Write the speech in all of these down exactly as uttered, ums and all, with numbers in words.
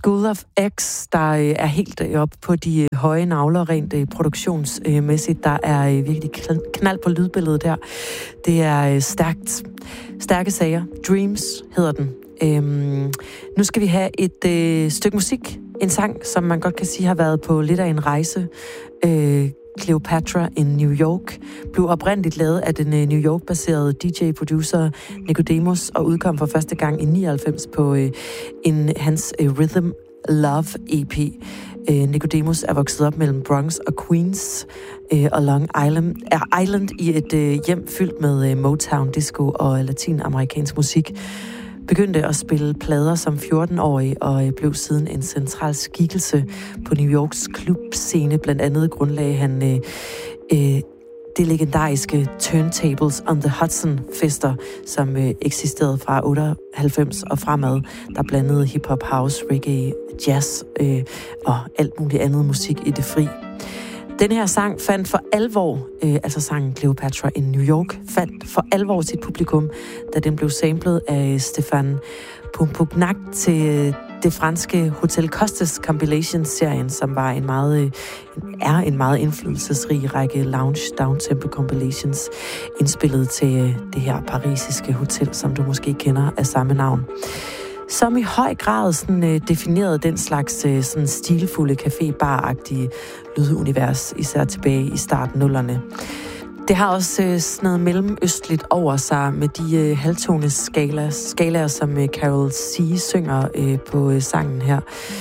School of X, der er helt oppe på de høje nagler, rent produktionsmæssigt. Der er virkelig knald på lydbilledet der. Det er stærkt. Stærke sager. Dreams hedder den. Øhm, nu skal vi have et øh, stykke musik. En sang, som man godt kan sige har været på lidt af en rejse. Øh, Cleopatra in New York blev oprindeligt lavet af den New York-baserede D J-producer Nicodemus og udkom for første gang i nioghalvfems på øh, en, hans øh, Rhythm Love E P. Øh, Nicodemus er vokset op mellem Bronx og Queens øh, og Long Island, er Island i et øh, hjem fyldt med øh, Motown, disco og latinamerikansk musik. Begyndte at spille plader som fjorten-årig og blev siden en central skikkelse på New Yorks klubscene. Blandt andet grundlagde han øh, øh, det legendariske Turntables on the Hudson-fester, som øh, eksisterede fra otteoghalvfems og fremad, der blandede hip-hop, house, reggae, jazz øh, og alt muligt andet musik i det fri. Den her sang fandt for alvor, øh, altså sangen Cleopatra in New York, fandt for alvor sit publikum, da den blev samlet af Stéphane Pompognac til øh, det franske Hotel Costes compilation-serien, som var en meget, øh, er en meget indflydelsesrig række lounge downtempo compilations, indspillet til øh, det her parisiske hotel, som du måske kender af samme navn. Som i høj grad sådan, øh, definerede den slags øh, sådan stilfulde café-bar-agtige lydunivers, især tilbage i starten nullerne. Det har også øh, sådan noget mellemøstligt over sig med de øh, halvtone skalaer, skalaer, som øh, Carol C. synger øh, på øh, sangen her.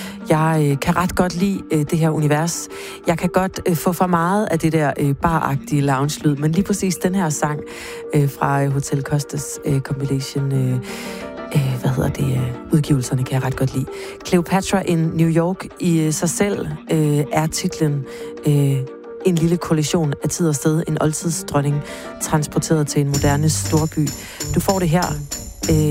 Jeg øh, kan ret godt lide øh, det her univers. Jeg kan godt øh, få for meget af det der øh, bar-agtige lounge-lyd, men lige præcis den her sang øh, fra øh, Hotel Costes øh, compilation... Øh, Øh, hvad hedder det, øh, udgivelserne kan jeg ret godt lide. Cleopatra in New York i øh, sig selv øh, er titlen øh, en lille kollision af tid og sted, en oldtidsdronning transporteret til en moderne storby. Du får det her. Øh,